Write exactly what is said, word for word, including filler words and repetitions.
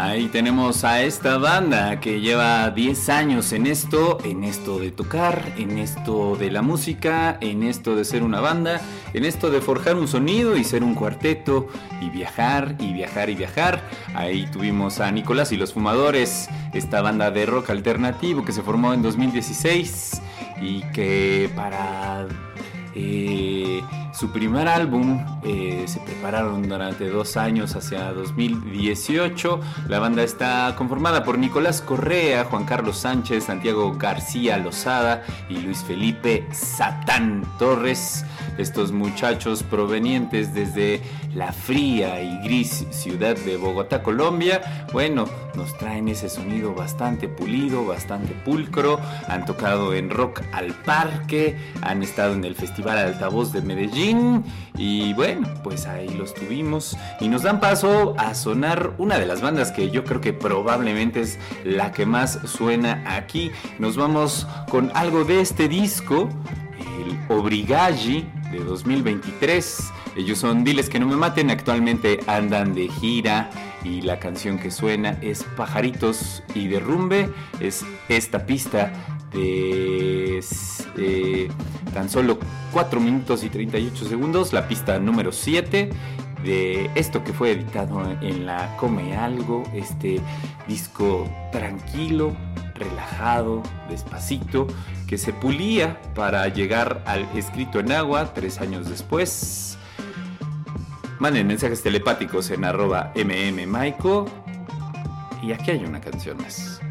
Ahí tenemos a esta banda que lleva diez años en esto, en esto de tocar, en esto de la música, en esto de ser una banda, en esto de forjar un sonido y ser un cuarteto y viajar y viajar y viajar. Ahí tuvimos a Nicolás y los Fumadores, esta banda de rock alternativo que se formó en dos mil dieciséis y que para eh, su primer álbum eh, se prepararon durante dos años hacia dos mil dieciocho. La banda está conformada por Nicolás Correa, Juan Carlos Sánchez, Santiago García Lozada y Luis Felipe Satán Torres. Estos muchachos provenientes desde la fría y gris ciudad de Bogotá, Colombia, bueno, nos traen ese sonido bastante pulido, bastante pulcro. Han tocado en Rock al Parque, han estado en el Festival Altavoz de Medellín y bueno, pues ahí los tuvimos y nos dan paso a sonar una de las bandas que yo creo que probablemente es la que más suena aquí. Nos vamos con algo de este disco, el Obrigagi de dos mil veintitrés. Ellos son Diles que no me maten, actualmente andan de gira y la canción que suena es Pajaritos y Derrumbe. Es esta pista de eh, tan solo cuatro minutos y treinta y ocho segundos, la pista número siete de esto que fue editado en la Come Algo, este disco tranquilo, relajado, despacito, que se pulía para llegar al Escrito en Agua tres años después. Manden mensajes telepáticos en arroba mmaico y aquí hay una canción más.